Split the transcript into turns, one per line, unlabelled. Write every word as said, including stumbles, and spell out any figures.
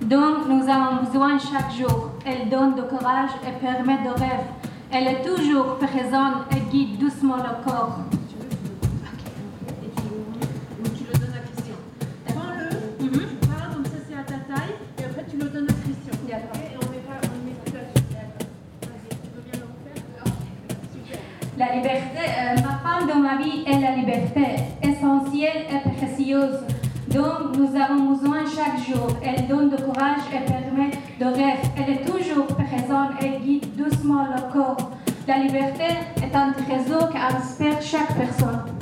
dont nous avons besoin chaque jour. Elle donne du courage et permet de rêver. Elle est toujours présente et guide doucement le corps.
Et tu, tu le donnes à Christian. Prends-le, mm-hmm. tu pars, comme ça c'est à ta taille, et après tu le donnes à Christian.
D'accord.
Okay, et on met pas, on met plus là-dessus. D'accord. Vas-y, tu peux bien le refaire. Okay. Super.
La liberté, euh, ma femme dans ma vie est la liberté, essentielle et précieuse, dont nous avons besoin chaque jour. Elle donne du courage et permet de rêver. Elle est toujours présente et guide doucement le corps. La liberté est un trésor qui inspire chaque personne.